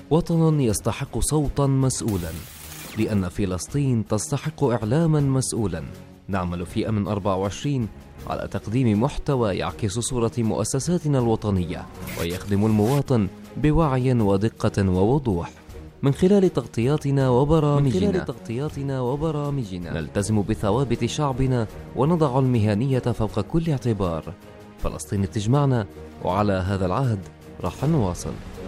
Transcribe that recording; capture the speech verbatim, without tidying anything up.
وطن يستحق صوتا مسؤولا، لأن فلسطين تستحق إعلاما مسؤولا. نعمل في أمن أربعة وعشرين على تقديم محتوى يعكس صورة مؤسساتنا الوطنية ويخدم المواطن بوعي ودقة ووضوح. من خلال تغطياتنا وبرامجنا, من خلال تغطياتنا وبرامجنا نلتزم بثوابت شعبنا ونضع المهنية فوق كل اعتبار. فلسطين تجمعنا، وعلى هذا العهد راح نواصل.